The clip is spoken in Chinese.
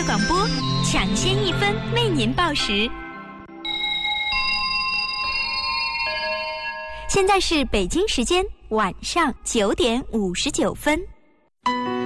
乐广播，抢先1分为您报时。现在是北京时间晚上9点59分。